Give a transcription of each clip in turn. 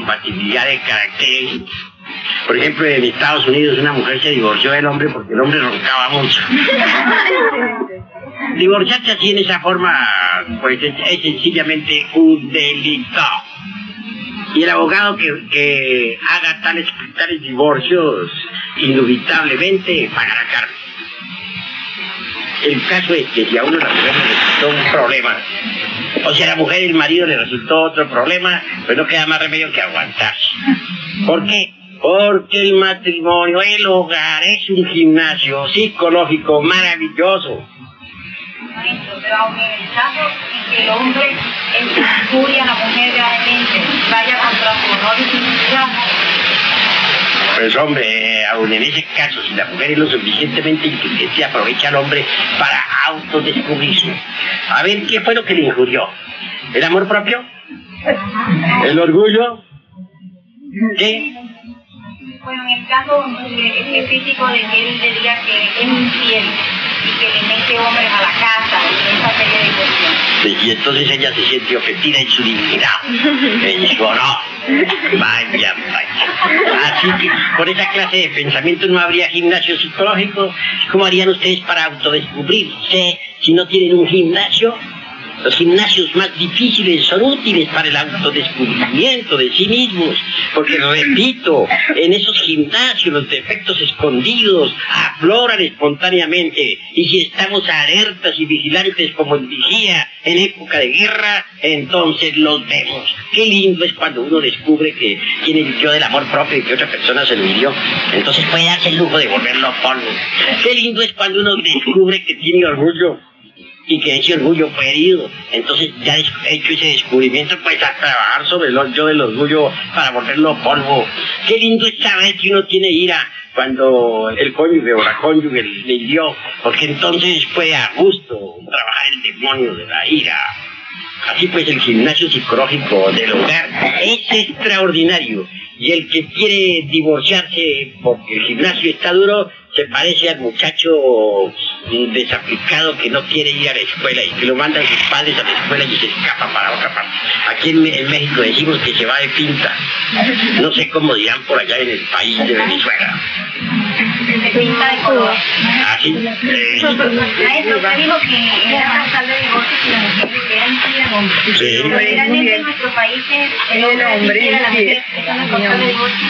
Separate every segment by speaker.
Speaker 1: incompatibilidad de caracteres. Por ejemplo, en Estados Unidos una mujer se divorció del hombre porque el hombre roncaba mucho. Divorciarse así en esa forma, pues es sencillamente un delito. Y el abogado que haga tales divorcios, indubitablemente pagará cárcel. El caso es que si a uno la mujer le resultó un problema, o si a la mujer el marido le resultó otro problema, pues no queda más remedio que aguantarse. ¿Por qué? Porque el matrimonio, el hogar, es un gimnasio psicológico maravilloso.
Speaker 2: Pero aunque en el caso en que el hombre injuria a la mujer realmente, vaya contra su honor y su dignidad.
Speaker 1: Pues hombre, aún en ese caso, si la mujer es lo suficientemente inteligente, aprovecha al hombre para autodescubrirse. A ver, ¿qué fue lo que le injurió? ¿El amor propio? ¿El orgullo? ¿Qué?
Speaker 2: Bueno, en el caso específico de que él le diga que es infiel y que le mete hombres a la casa y esa serie de cuestiones.
Speaker 1: Y entonces ella se siente ofendida en su dignidad, en su honor. Vaya. Así que por esa clase de pensamiento no habría gimnasio psicológico. ¿Cómo harían ustedes para autodescubrirse si no tienen un gimnasio? Los gimnasios más difíciles son útiles para el autodescubrimiento de sí mismos, porque, repito, en esos gimnasios los defectos escondidos afloran espontáneamente, y si estamos alertas y vigilantes como el vigía en época de guerra, entonces los vemos. Qué lindo es cuando uno descubre que tiene el yo del amor propio y que otra persona se lo hirió, entonces puede darse el lujo de volverlo polvo. Qué lindo es cuando uno descubre que tiene orgullo y que ese orgullo fue herido. Entonces, ya hecho ese descubrimiento, pues a trabajar sobre el yo del orgullo para volverlo polvo. Qué lindo es saber que uno tiene ira cuando el cónyuge o la cónyuge le hirió, porque entonces fue a gusto trabajar el demonio de la ira. Así pues, el gimnasio psicológico del hogar es extraordinario. Y el que quiere divorciarse porque el gimnasio está duro, se parece al muchacho desaplicado que no quiere ir a la escuela y que lo mandan sus padres a la escuela y se escapa para otra parte. Aquí en México decimos que se va de pinta. No sé cómo dirán por allá en el país de Venezuela.
Speaker 2: De pinta de color.
Speaker 1: ¿Ah, sí?
Speaker 2: Maestro, usted dijo que era causal de divorcio si la mujer le queda infiel al hombre.
Speaker 1: Sí.
Speaker 2: Pero realmente en nuestro país el hombre infiel a la mujer, ¿eso no es causal de divorcio?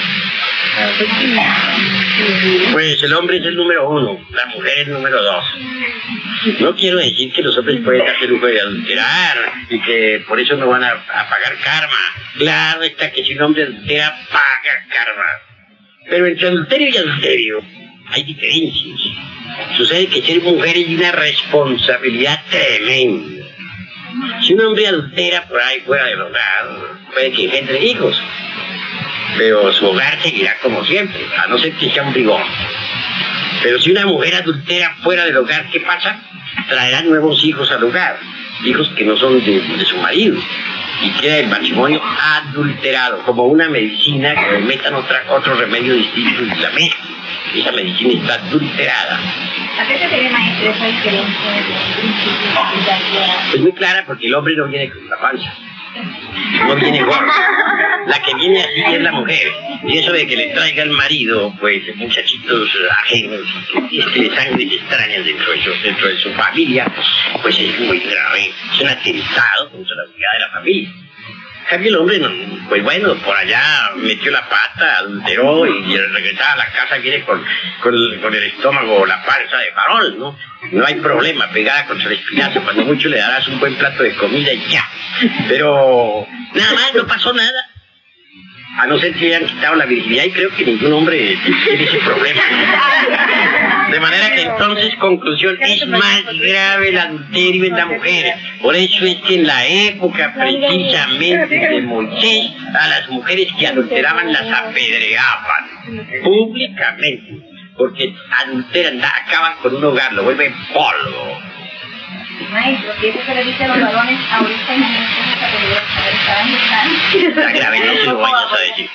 Speaker 1: Pues el hombre es el número 1, la mujer es el número 2. No quiero decir que los hombres pueden darse el lujo de adulterar y que por eso no van a pagar karma. Claro está que si un hombre adultera, paga karma. Pero entre adulterio y adulterio hay diferencias. Sucede que ser mujer es una responsabilidad tremenda. Si un hombre adultera por ahí fuera del hogar, puede que engendre hijos, pero su hogar seguirá como siempre, a no ser que sea un bribón. Pero si una mujer adultera fuera del hogar, ¿qué pasa? Traerá nuevos hijos al hogar, hijos que no son de su marido, y queda el matrimonio adulterado, como una medicina que le metan otro remedio distinto y la mezcla. Esa medicina está adulterada.
Speaker 2: ¿A qué se debe, maestro, esa diferencia de principio?
Speaker 1: Es muy clara, porque el hombre no viene con la panza, no viene gordo. La que viene así es la mujer. Y eso de que le traiga al marido, pues, muchachitos ajenos, de sangres extrañas dentro de su familia, pues es muy grave. Es un atentado contra la unidad de la familia. En cambio, el hombre, pues bueno, por allá metió la pata, adulteró y al regresar a la casa viene con el estómago o la panza de farol, ¿no? No hay problema, pegada contra el espinazo, cuando mucho le darás un buen plato de comida y ya. Pero nada más, no pasó nada. A no ser que le hayan quitado la virginidad, y creo que ningún hombre tiene ese problema. De manera que entonces, conclusión, es más grave el adulterio en la mujer. Por eso es que en la época precisamente de Moisés, a las mujeres que adulteraban las apedreaban públicamente, porque adulteran, acaban con un hogar, lo vuelven polvo.
Speaker 2: Maestro, si eso se le dice a los varones, ahorita en esta película,
Speaker 1: La grave, no se lo vayas a decir.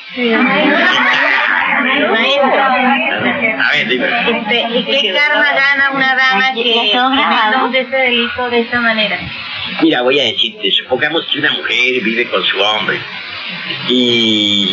Speaker 1: A ver, dime.
Speaker 2: ¿Y qué karma gana una dama que comete ese delito de esta manera?
Speaker 1: Mira, voy a decirte, supongamos que una mujer vive con su hombre y